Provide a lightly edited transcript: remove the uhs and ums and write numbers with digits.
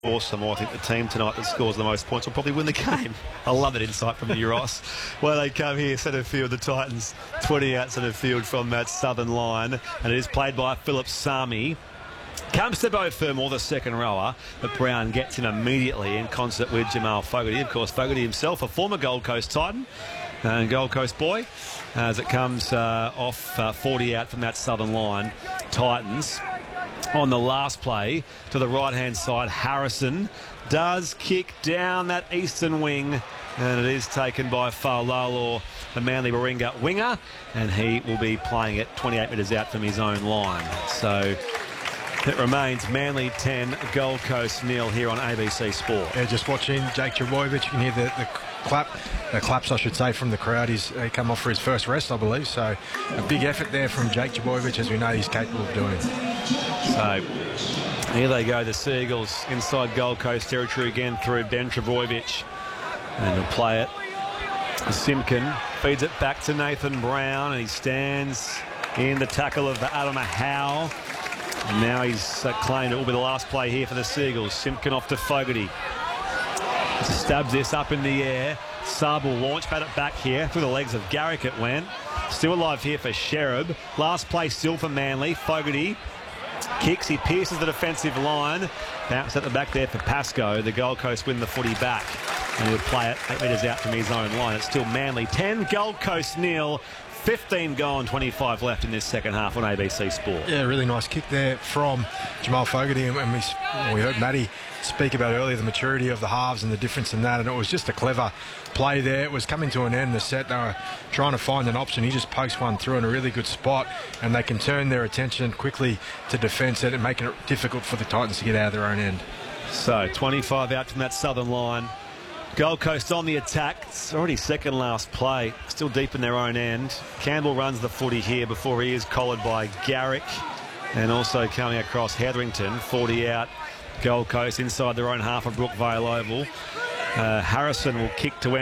Awesome. I think the team tonight that scores the most points will probably win the game. I love that insight from you, Ross. Well, they come here, centre field, the Titans 20 out centre field from that southern line, and it is played by Philip Sami. Comes to Beau Fermor, the second rower, but Brown gets him immediately in concert with Jamal Fogarty. Of course, Fogarty himself, a former Gold Coast Titan and Gold Coast boy, as it comes off 40 out from that southern line. Titans on the last play to the right-hand side. Harrison does kick down that eastern wing, and it is taken by Faulalo, the Manly Warringah winger, and he will be playing it 28 metres out from his own line. So it remains Manly 10, Gold Coast 0 here on ABC Sport. Yeah, just watching Jake Trbojevic, you can hear the claps, I should say, from the crowd. He's come off for his first rest, I believe, so a big effort there from Jake Trbojevic, as we know he's capable of doing. So here they go, the Seagulls inside Gold Coast territory again through Ben Trbojevic, and he'll play it. Simpkin feeds it back to Nathan Brown, and he stands in the tackle of Adam Howe. And now he's claimed it will be the last play here for the Seagulls. Simpkin off to Fogarty. Stabs this up in the air. Saab will launch, pat it back here through the legs of Garrick. It went. Still alive here for Sherab. Last play still for Manly. Fogarty kicks, he pierces the defensive line. Bounce at the back there for Pascoe. The Gold Coast win the footy back, and he'll play it 8 metres out from his own line. It's still Manly 10, Gold Coast 0. 15 gone, 25 left in this second half on ABC Sport. Yeah, really nice kick there from Jamal Fogarty, and we heard Matty speak about earlier the maturity of the halves and the difference in that, and it was just a clever play there. It was coming to an end, the set. They were trying to find an option. He just pokes one through in a really good spot, and they can turn their attention quickly to defence it and making it difficult for the Titans to get out of their own end. So 25 out from that southern line. Gold Coast on the attack. It's already second last play. Still deep in their own end. Campbell runs the footy here before he is collared by Garrick. And also coming across Hetherington. 40 out. Gold Coast inside their own half of Brookvale Oval. Harrison will kick to end.